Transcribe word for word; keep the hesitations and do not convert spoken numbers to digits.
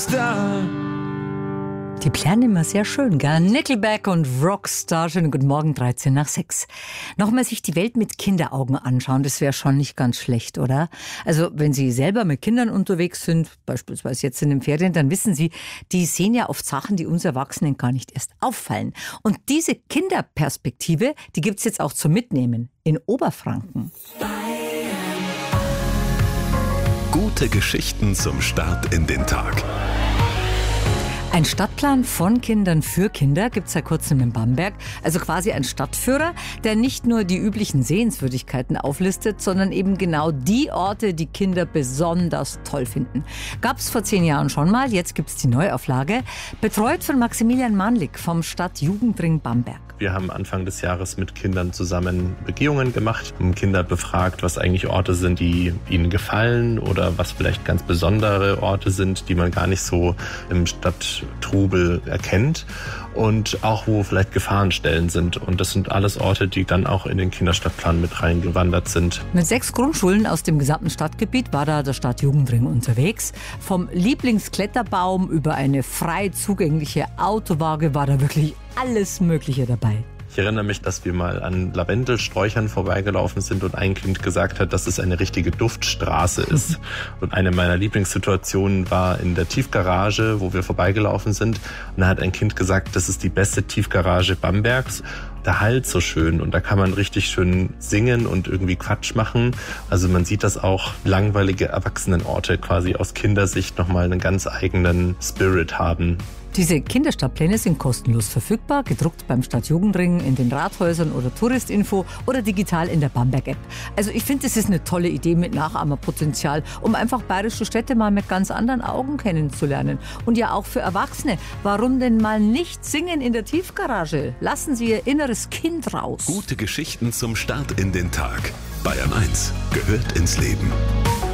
Star. Die Pläne immer sehr schön, gell? Nickelback und Rockstar. Schönen guten Morgen, dreizehn nach sechs. Nochmal sich die Welt mit Kinderaugen anschauen, das wäre schon nicht ganz schlecht, oder? Also wenn Sie selber mit Kindern unterwegs sind, beispielsweise jetzt in den Ferien, dann wissen Sie, die sehen ja oft Sachen, die uns Erwachsenen gar nicht erst auffallen. Und diese Kinderperspektive, die gibt's jetzt auch zum Mitnehmen in Oberfranken. Gute Geschichten zum Start in den Tag. Ein Stadtplan von Kindern für Kinder gibt es seit kurzem in Bamberg. Also quasi ein Stadtführer, der nicht nur die üblichen Sehenswürdigkeiten auflistet, sondern eben genau die Orte, die Kinder besonders toll finden. Gab es vor zehn Jahren schon mal, jetzt gibt es die Neuauflage. Betreut von Maximilian Manlik vom Stadtjugendring Bamberg. Wir haben Anfang des Jahres mit Kindern zusammen Begehungen gemacht, haben Kinder befragt, was eigentlich Orte sind, die ihnen gefallen oder was vielleicht ganz besondere Orte sind, die man gar nicht so im Stadttrubel erkennt und auch wo vielleicht Gefahrenstellen sind. Und das sind alles Orte, die dann auch in den Kinderstadtplan mit reingewandert sind. Mit sechs Grundschulen aus dem gesamten Stadtgebiet war da der Stadtjugendring unterwegs. Vom Lieblingskletterbaum über eine frei zugängliche Autowaage war da wirklich alles Mögliche dabei. Ich erinnere mich, dass wir mal an Lavendelsträuchern vorbeigelaufen sind und ein Kind gesagt hat, dass es eine richtige Duftstraße ist. Und eine meiner Lieblingssituationen war in der Tiefgarage, wo wir vorbeigelaufen sind. Und da hat ein Kind gesagt, das ist die beste Tiefgarage Bambergs. Der Halt so schön und da kann man richtig schön singen und irgendwie Quatsch machen. Also man sieht, dass auch langweilige Erwachsenenorte quasi aus Kindersicht nochmal einen ganz eigenen Spirit haben. Diese Kinderstadtpläne sind kostenlos verfügbar, gedruckt beim Stadtjugendring, in den Rathäusern oder Touristinfo oder digital in der Bamberg-App. Also ich finde, das ist eine tolle Idee mit Nachahmerpotenzial, um einfach bayerische Städte mal mit ganz anderen Augen kennenzulernen. Und ja auch für Erwachsene. Warum denn mal nicht singen in der Tiefgarage? Lassen Sie Ihr inneres Kind raus. Gute Geschichten zum Start in den Tag. Bayern eins gehört ins Leben.